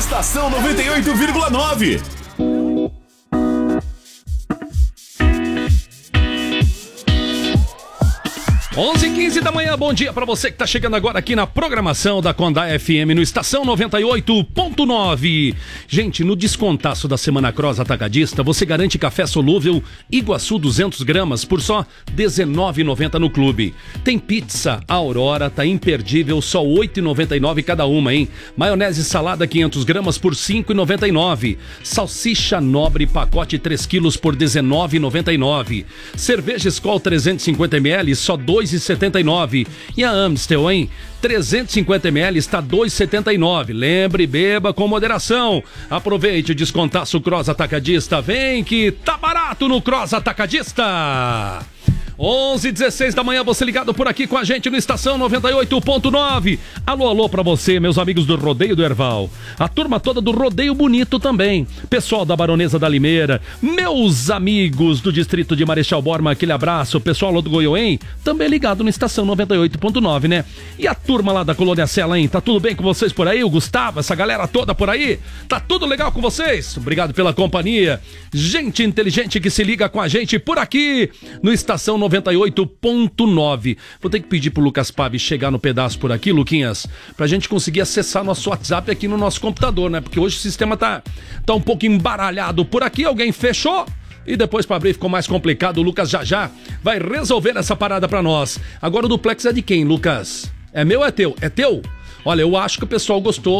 Estação 98,9. 11h15 da manhã, bom dia pra você que tá chegando agora aqui na programação da Condá FM no Estação 98.9. Gente, no descontaço da Semana Cross Atacadista, você garante café solúvel Iguaçu 200 gramas por só R$19,90 no clube. Tem pizza Aurora, tá imperdível, só R$8,99 cada uma, hein? Maionese salada 500 gramas por R$5,99. Salsicha Nobre pacote 3 quilos por R$19,99. Cerveja Skol 350ml, só R$2,79. E a Amstel, hein? 350ml está R$2,79. Lembre, beba com moderação. Aproveite o descontaço Cross Atacadista. Vem que tá barato no Cross Atacadista. 11h16 da manhã, você ligado por aqui com a gente no Estação 98.9. Alô pra você, meus amigos do Rodeio do Herval. A turma toda do Rodeio Bonito também. Pessoal da Baronesa da Limeira. Meus amigos do Distrito de Marechal Borman, aquele abraço. Pessoal lá do Goiôem, também ligado no Estação 98.9, né? E a turma lá da Colônia Sela, hein? Tá tudo bem com vocês por aí? O Gustavo, essa galera toda por aí? Tá tudo legal com vocês? Obrigado pela companhia. Gente inteligente que se liga com a gente por aqui no Estação 98.9. Vou ter que pedir pro Lucas Pave chegar no pedaço por aqui, Luquinhas, pra gente conseguir acessar nosso WhatsApp aqui no nosso computador, né? Porque hoje o sistema tá um pouco embaralhado por aqui. Alguém fechou? E depois para abrir ficou mais complicado. O Lucas já vai resolver essa parada pra nós. Agora o duplex é de quem, Lucas? É meu ou é teu? É teu? Olha, eu acho que o pessoal gostou